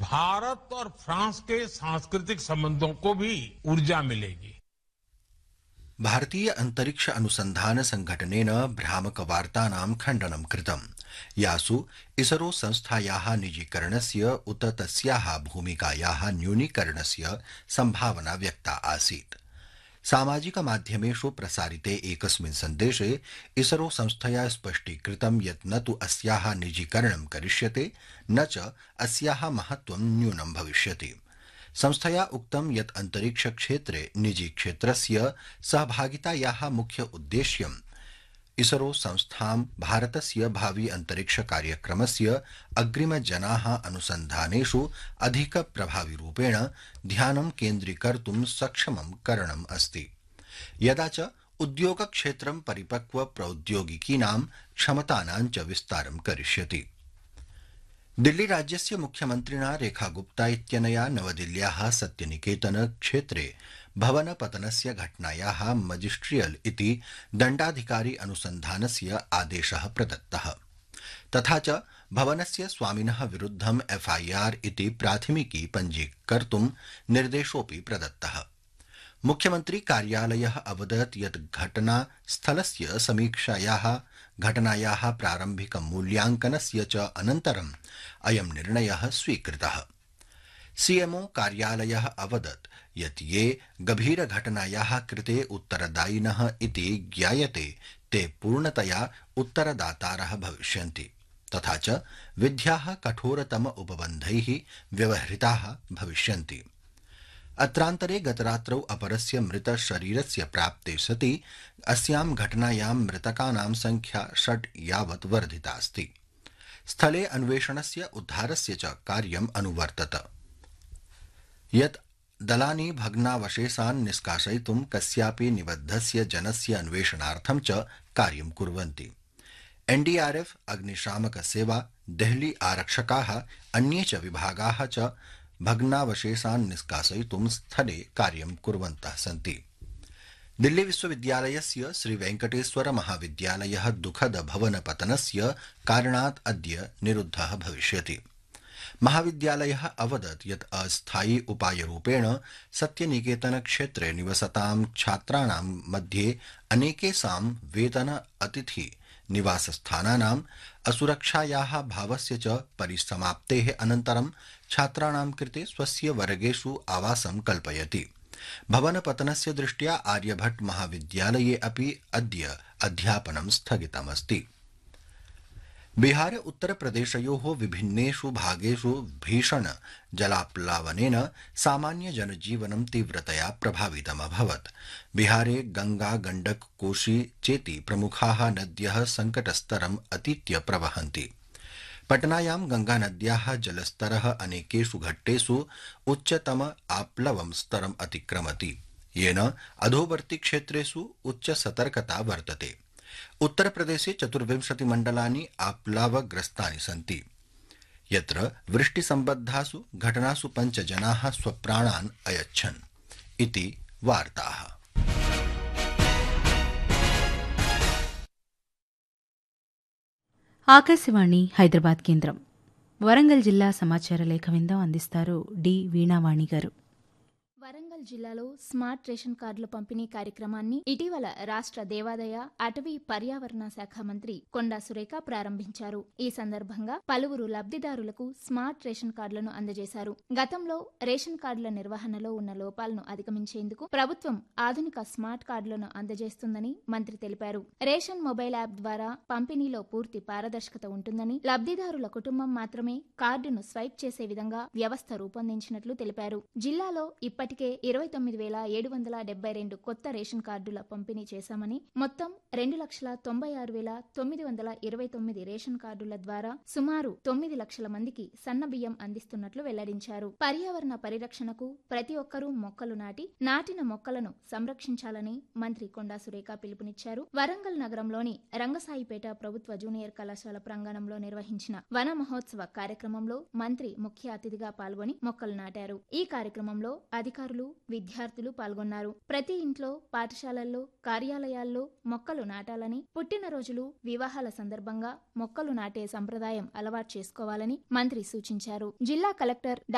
भारत और फ्रांस के सांस्कृतिक संबंधों को भी ऊर्जा मिलेगी। भारतीय अंतरिक्ष अनुसंधान संघटनेन भ्रामक वार्तानां खण्डनं कृतम् यासु इसरो संस्थायाः निजीकरणस्य उत तस्याः भूमिकायाः न्यूनीकरणस्य सम्भावना व्यक्ता आसीत्। सामाजिक माध्यमेषु प्रसारिते एकस्मिन् सन्देशे इसरो संस्थया स्पष्टीकृतं यत् न तु अस्याः निजीकरणं करिष्यते न च अस्याः महत्त्वं न्यूनं भविष्यति। संस्थया उक्तं यत् अंतरिक्ष क्षेत्रे निजी क्षेत्रस्य सहभागितायाः मुख्य उद्देश्यम् इसरो संस्थां भारतस्य भावि अंतरिक्ष कार्यक्रमस्य अग्रिमजनाः अनुसन्धानेषु अधिक प्रभाविरूपेण ध्यानं केन्द्रीकर्तुं सक्षमं करणम् अस्ति। यदा च उद्योगक्षेत्रं परिपक्व प्रौद्योगिकीनां क्षमतानां च विस्तारं करिष्यति। दिल्ली राज्यस्य मुख्यमन्त्रिणा रेखा गुप्ता इत्यनया नवदिल्ल्याः सत्यनिकेतन क्षेत्रे भवनपतनस्य घटनायाः मजिस्ट्रियल इति दण्डाधिकारी अनुसन्धानस्य आदेशः प्रदत्तः। तथा च भवनस्य स्वामिनः विरुद्धं एफआईआर इति प्राथमिकी पञ्जीकर्तुं निर्देशोऽपि प्रदत्तः। मुख्यमंत्री कार्यालयः अवदत् यत् घटनास्थलस्य समीक्षायाः घटनायाः प्रारम्भिक मूल्यांकनस्य च अनन्तरम् अयं निर्णयः स्वीकृतः। सीएमओ कार्यालयः अवदत् यत् ये गभीरघटनायाः कृते उत्तरदायिनः इति ज्ञायते ते पूर्णतया उत्तरदातारः भविष्यन्ति तथा च विध्याः कठोरतम उपबन्धैः व्यवहृताः भविष्यन्ति। अत्रान्तरे गतरात्रौ अपरस्य मृतशरीरस्य प्राप्ते सति अस्यां घटनायां मृतकानां संख्या 6 यावत् वर्धितास्ति। स्थले अन्वेषणस्य उद्धारस्य च कार्यम् अनुवर्तत। यत् दलानि भग्नावशेषान् निष्कासयितुं कस्यापि निबद्धस्य जनस्य अन्वेषणार्थं च कार्यं कुर्वन्ति। एनडीआरएफ, अग्निशामक सेवा, देहली आरक्षकाः, अन्ये च विभागाः च भग्नावशेषान् निष्कासयितुं स्थले कार्यं कुर्वन्तः सन्ति। दिल्ली विश्वविद्यालयस्य श्री वेंकटेश्वर महाविद्यालयः दुःखद भवनपतनस्य कारणात् अद्य निरुद्धः भविष्यति। महाविद्यालयः अवदत् यत् अस्थायी उपायरूपेण सत्यनिकेतन क्षेत्रे निवसतां छात्राणां मध्ये अनेकेषां वेतन अतिथि निवासस्थानानाम् असुरक्षायाः भावस्य च परिसमाप्तेः अनन्तरं छात्राणां कृते स्वस्य वर्गेषु आवासं कल्पयति। भवनपतनस्य दृष्ट्या आर्यभट्ट महाविद्यालये अपि अद्य अध्यापनं स्थगितमस्ति। बिहार उत्तरप्रदेशयोः विभिन्नेषु भागेषु भीषण जलाप्लावनेन सामान्य जनजीवनं तीव्रतया प्रभावितमभवत्। बिहारे गंगा, गण्डक, कोशी चेति प्रमुखाः नद्यः संकटस्तरम् अतीत्य प्रवहन्ति। पटनायां गंगानद्याः जलस्तरः अनेकेषु घट्टेषु उच्चतम आप्लवं स्तरम् अतिक्रमति, येन अधोवर्ति क्षेत्रेषु उच्च सतर्कता वर्तते। उत्तरप्रदेशे 24 मण्डलानि आप्लावग्रस्तानि सन्ति, यत्र वृष्टिसम्बद्धासु घटनासु 5 जनाः स्वप्राणान् अयच्छन् इति वार्ताः। ఆకాశవాణి హైదరాబాద్ కేంద్రం వరంగల్ జిల్లా సమాచార లేఖ విందాం. అందిస్తారు డి వీణావాణి గారు. వరంగల్ జిల్లాలో స్మార్ట్ రేషన్ కార్డుల పంపిణీ కార్యక్రమాన్ని ఇటీవల రాష్ట్ర దేవాదాయ, అటవీ, పర్యావరణ శాఖ మంత్రి కొండా సురేఖ ప్రారంభించారు. ఈ సందర్భంగా పలువురు లబ్ధిదారులకు స్మార్ట్ రేషన్ కార్డులను అందజేశారు. గతంలో రేషన్ కార్డుల నిర్వహణలో ఉన్న లోపాలను అధిగమించేందుకు ప్రభుత్వం ఆధునిక స్మార్ట్ కార్డులను అందజేస్తుందని మంత్రి తెలిపారు. రేషన్ మొబైల్ యాప్ ద్వారా పంపిణీలో పూర్తి పారదర్శకత ఉంటుందని, లబ్ధిదారుల కుటుంబం మాత్రమే కార్డును స్వైప్ చేసే విధంగా వ్యవస్థ రూపొందించినట్లు తెలిపారు. జిల్లాలో ఇప్పటికే 29,772 కొత్త రేషన్ కార్డుల పంపిణీ చేశామని, మొత్తం 2,96,929 రేషన్ కార్డుల ద్వారా సుమారు 9 లక్షల మందికి సన్న బియ్యం అందిస్తున్నట్లు వెల్లడించారు. పర్యావరణ పరిరక్షణకు ప్రతి ఒక్కరూ మొక్కలు నాటిన మొక్కలను సంరక్షించాలని మంత్రి కొండా సురేఖ పిలుపునిచ్చారు. వరంగల్ నగరంలోని రంగసాయిపేట ప్రభుత్వ జూనియర్ కళాశాల ప్రాంగణంలో నిర్వహించిన వన మహోత్సవ కార్యక్రమంలో మంత్రి ముఖ్య అతిథిగా పాల్గొని మొక్కలు నాటారు. ఈ కార్యక్రమంలో అధికారులు, విద్యార్థులు పాల్గొన్నారు. ప్రతి ఇంట్లో, పాఠశాలల్లో, కార్యాలయాల్లో మొక్కలు నాటాలని, పుట్టినరోజులు, వివాహాల సందర్భంగా మొక్కలు నాటే సంప్రదాయం అలవాటు చేసుకోవాలని మంత్రి సూచించారు. జిల్లా కలెక్టర్